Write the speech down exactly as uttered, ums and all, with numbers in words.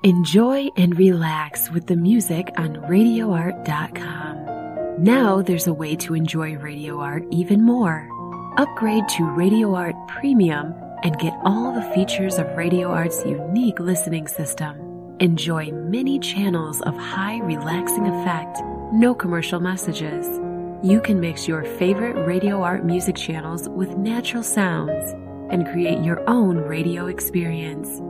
Enjoy and relax with the music on radio art dot com. Now there's a way to enjoy Radio Art even more. Upgrade to Radio Art Premium and get all the features of Radio Art's unique listening system. Enjoy many channels of high relaxing effect, no commercial messages. You can mix your favorite Radio Art music channels with natural sounds and create your own radio experience.